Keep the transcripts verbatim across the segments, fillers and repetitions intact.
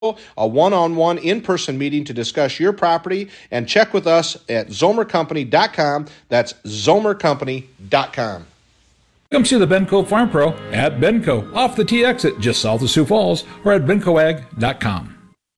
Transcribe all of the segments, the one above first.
a one-on-one in-person meeting to discuss your property, and check with us at zomer company dot com. That's zomer company dot com. Come see the Benco Farm Pro at Benco, off the T exit just south of Sioux Falls, or at benco ag dot com.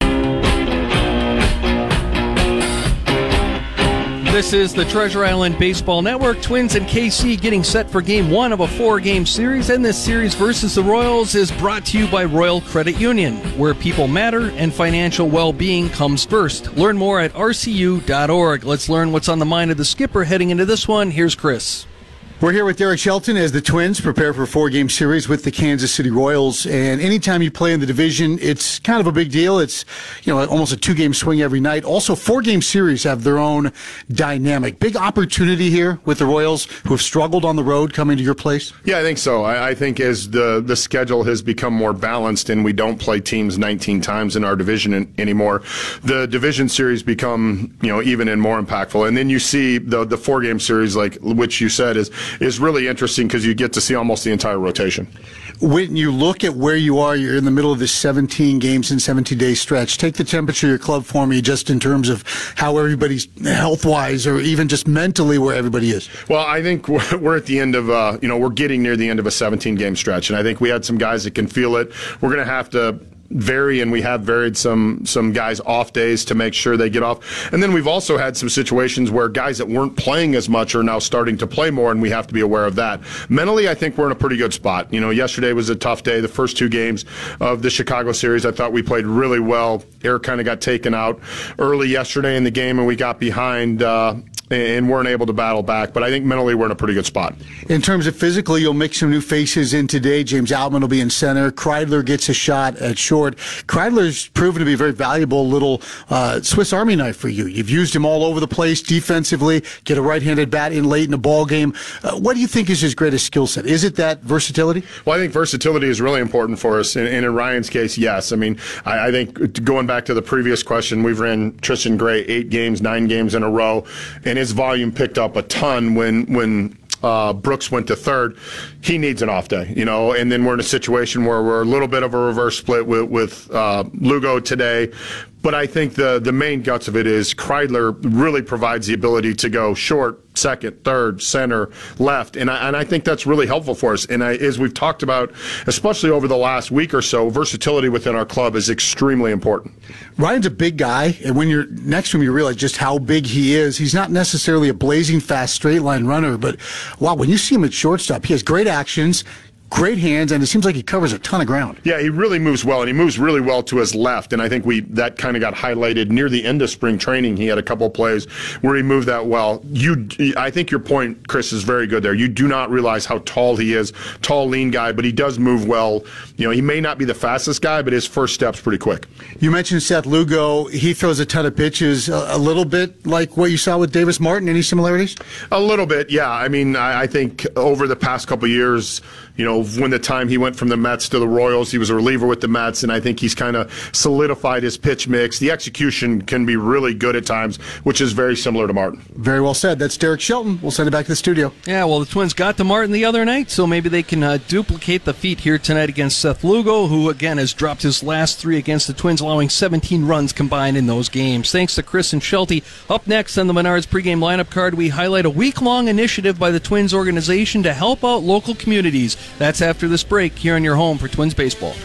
This is the Treasure Island Baseball Network. Twins and K C getting set for game one of a four-game series, and this series versus the Royals is brought to you by Royal Credit Union, where people matter and financial well-being comes first. Learn more at r c u dot org. Let's learn what's on the mind of the skipper heading into this one. Here's Chris. We're here with Derek Shelton as the Twins prepare for a four-game series with the Kansas City Royals. And anytime you play in the division, it's kind of a big deal. It's, you know, almost a two-game swing every night. Also, four-game series have their own dynamic. Big opportunity here with the Royals, who have struggled on the road, coming to your place. Yeah, I think so. I, I think as the, the schedule has become more balanced and we don't play teams nineteen times in our division in, anymore, the division series become, you know, even and more impactful. And then you see the the four-game series, like which you said is is really interesting because you get to see almost the entire rotation. When you look at where you are, you're in the middle of this seventeen games and seventeen day stretch. Take the temperature of your club for me, just in terms of how everybody's health-wise or even just mentally where everybody is. Well, I think we're, we're at the end of, uh, you know, we're getting near the end of a seventeen game stretch, and I think we had some guys that can feel it. We're going to have to vary, and we have varied some some guys off days to make sure they get off. And then we've also had some situations where guys that weren't playing as much are now starting to play more, and we have to be aware of that. Mentally, I think we're in a pretty good spot. You know, yesterday was a tough day. The first two games of the Chicago series, I thought we played really well. Air kind of got taken out early yesterday in the game, and we got behind uh, and weren't able to battle back. But I think mentally we're in a pretty good spot. In terms of physically, you'll mix some new faces in today. James Outman will be in center. Kreidler gets a shot at short. Kreidler's proven to be a very valuable little uh, Swiss Army knife for you. You've used him all over the place defensively, get a right-handed bat in late in a ball game. Uh, what do you think is his greatest skill set? Is it that versatility? Well, I think versatility is really important for us. And, and in Ryan's case, yes. I mean, I, I think going back to the previous question, we've ran Tristan Gray eight games, nine games in a row, and his volume picked up a ton when when Uh, Brooks went to third. He needs an off day, you know, and then we're in a situation where we're a little bit of a reverse split with, with uh, Lugo today. But I think the, the main guts of it is Kreidler really provides the ability to go short, second, third, center, left. And I, and I think that's really helpful for us. And I, as we've talked about, especially over the last week or so, versatility within our club is extremely important. Ryan's a big guy, and when you're next to him, you realize just how big he is. He's not necessarily a blazing fast straight line runner, but wow, when you see him at shortstop, he has great actions, great hands, and it seems like he covers a ton of ground. Yeah, he really moves well, and he moves really well to his left. And I think we that kind of got highlighted near the end of spring training. He had a couple of plays where he moved that well. You, I think your point, Chris, is very good there. You do not realize how tall he is, tall, lean guy, but he does move well. You know, he may not be the fastest guy, but his first step's pretty quick. You mentioned Seth Lugo. He throws a ton of pitches, a, a little bit like what you saw with Davis Martin. Any similarities? A little bit, yeah. I mean, I, I think over the past couple of years, you know, when the time he went from the Mets to the Royals, he was a reliever with the Mets, and I think he's kind of solidified his pitch mix. The execution can be really good at times, which is very similar to Martin. Very well said. That's Derek Shelton. We'll send it back to the studio. Yeah, well, the Twins got to Martin the other night, so maybe they can uh, duplicate the feat here tonight against Seth Lugo, who, again, has dropped his last three against the Twins, allowing seventeen runs combined in those games. Thanks to Chris and Shelty. Up next on the Menards pregame lineup card, we highlight a week-long initiative by the Twins organization to help out local communities. That's after this break here on your home for Twins baseball.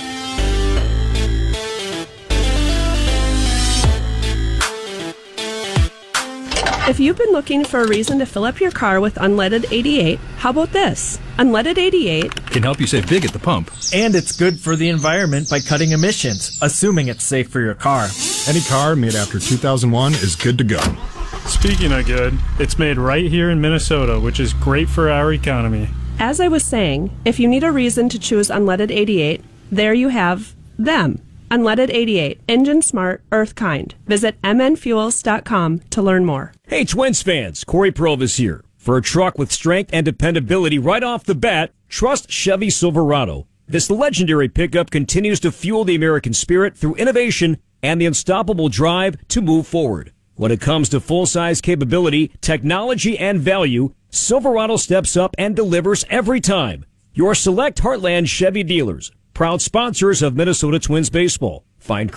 If you've been looking for a reason to fill up your car with Unleaded eighty-eight, how about this? Unleaded eighty-eight Can help you save big at the pump. And it's good for the environment by cutting emissions, assuming it's safe for your car. Any car made after two thousand one is good to go. Speaking of good, it's made right here in Minnesota, which is great for our economy. As I was saying, if you need a reason to choose Unleaded eighty-eight, there you have them. Unleaded eighty-eight, engine smart, earth kind. Visit m n fuels dot com to learn more. Hey Twins fans, Corey Purvis here. For a truck with strength and dependability right off the bat, trust Chevy Silverado. This legendary pickup continues to fuel the American spirit through innovation and the unstoppable drive to move forward. When it comes to full-size capability, technology, and value, Silverado steps up and delivers every time. Your select Heartland Chevy dealers, proud sponsors of Minnesota Twins baseball. Find